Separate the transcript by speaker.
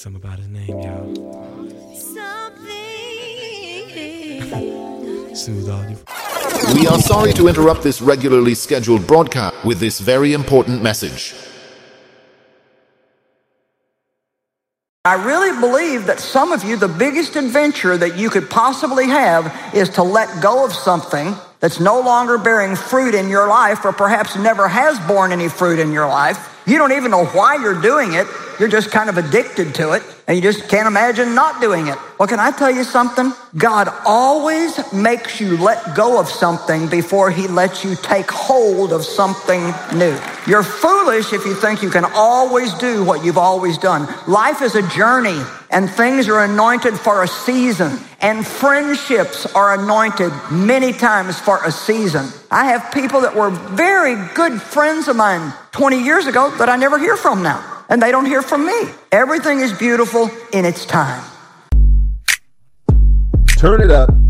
Speaker 1: Something about his name, y'all. Soothe all you.
Speaker 2: We are sorry to interrupt this regularly scheduled broadcast with this very important message.
Speaker 3: I really believe that some of you, the biggest adventure that you could possibly have is to let go of something that's no longer bearing fruit in your life, or perhaps never has borne any fruit in your life. You don't even know why you're doing it. You're just kind of addicted to it, and you just can't imagine not doing it. Well, can I tell you something? God always makes you let go of something before he lets you take hold of something new. You're foolish if you think you can always do what you've always done. Life is a journey, and things are anointed for a season, and friendships are anointed many times for a season. I have people that were very good friends of mine 20 years ago that I never hear from now, and they don't hear from me. Everything is beautiful in its time.
Speaker 4: Turn it up.